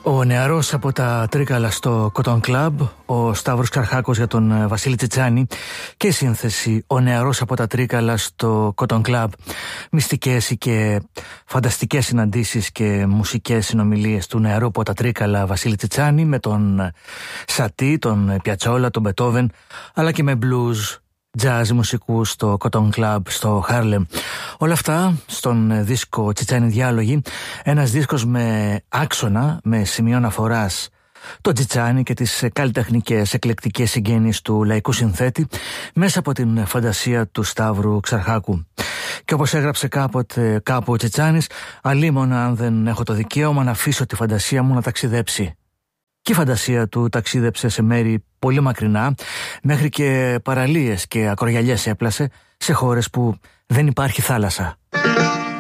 Ο νεαρός από τα Τρίκαλα στο Cotton Club, ο Σταύρος Ξαρχάκος για τον Βασίλη Τσιτσάνη και η σύνθεση «Ο νεαρός από τα Τρίκαλα στο Cotton Club». Μυστικές και φανταστικές συναντήσεις και μουσικές συνομιλίες του νεαρού από τα Τρίκαλα Βασίλη Τσιτσάνη με τον Σατί, τον Πιατσόλα, τον Μπετόβεν, αλλά και με blues, jazz μουσικούς στο Cotton Club στο Χάρλεμ. Όλα αυτά στον δίσκο Τσιτσάνη Διάλογοι, ένας δίσκος με άξονα, με σημείο αναφοράς το Τσιτσάνη και τις καλλιτεχνικές εκλεκτικές συγγένειες του λαϊκού συνθέτη μέσα από την φαντασία του Σταύρου Ξαρχάκου. Και όπως έγραψε κάπου ο Τσιτσάνης, αλίμονα αν δεν έχω το δικαίωμα να αφήσω τη φαντασία μου να ταξιδέψει. Και η φαντασία του ταξίδεψε σε μέρη πολύ μακρινά, μέχρι και παραλίες και ακρογιαλιές έπλασε σε χώρες που δεν υπάρχει θάλασσα.